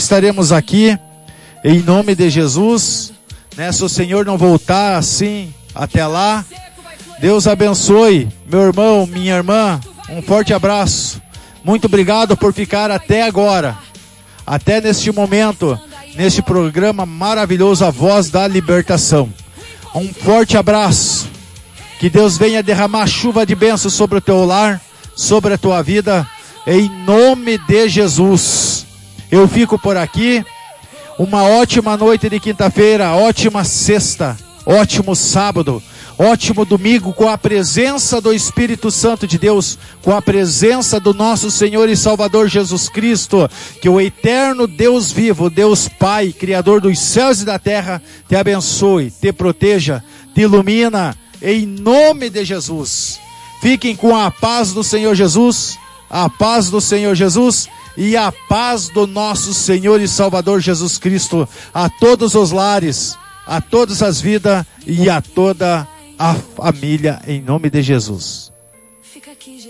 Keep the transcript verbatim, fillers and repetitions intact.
estaremos aqui, em nome de Jesus, né? Se o Senhor não voltar assim, até lá, Deus abençoe, meu irmão, minha irmã, um forte abraço, muito obrigado por ficar até agora, até neste momento, neste programa maravilhoso, A Voz da Libertação. Um forte abraço, que Deus venha derramar chuva de bênçãos sobre o teu lar, sobre a tua vida, em nome de Jesus. Eu fico por aqui, uma ótima noite de quinta-feira, ótima sexta, ótimo sábado, ótimo domingo, com a presença do Espírito Santo de Deus, com a presença do nosso Senhor e Salvador Jesus Cristo, que o eterno Deus vivo, Deus Pai, Criador dos céus e da terra, te abençoe, te proteja, te ilumina, em nome de Jesus. Fiquem com a paz do Senhor Jesus, a paz do Senhor Jesus e a paz do nosso Senhor e Salvador Jesus Cristo, a todos os lares, a todas as vidas e a toda a família, em nome de Jesus.